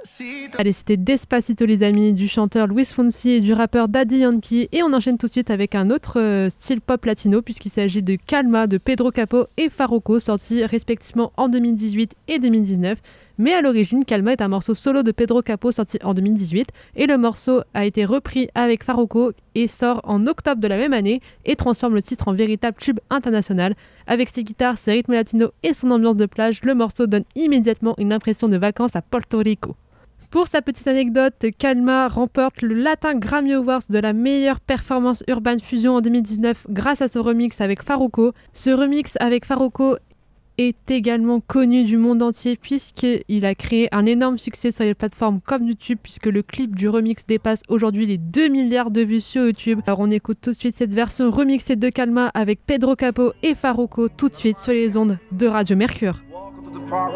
Allez, c'était Despacito les amis, du chanteur Luis Fonsi et du rappeur Daddy Yankee. Et on enchaîne tout de suite avec un autre style pop latino, puisqu'il s'agit de Calma de Pedro Capó et Farruko, sortis respectivement en 2018 et 2019. Mais à l'origine, Calma est un morceau solo de Pedro Capó sorti en 2018 et le morceau a été repris avec Farruko et sort en octobre de la même année et transforme le titre en véritable tube international. Avec ses guitares, ses rythmes latinos et son ambiance de plage, le morceau donne immédiatement une impression de vacances à Porto Rico. Pour sa petite anecdote, Calma remporte le Latin Grammy Awards de la meilleure performance urban fusion en 2019 grâce à son remix avec Farruko. Ce remix avec Farruko est également connu du monde entier puisqu'il a créé un énorme succès sur les plateformes comme YouTube puisque le clip du remix dépasse aujourd'hui les 2 milliards de vues sur YouTube. Alors on écoute tout de suite cette version remixée de Calma avec Pedro Capó et Farruko tout de suite sur les ondes de Radio Mercure.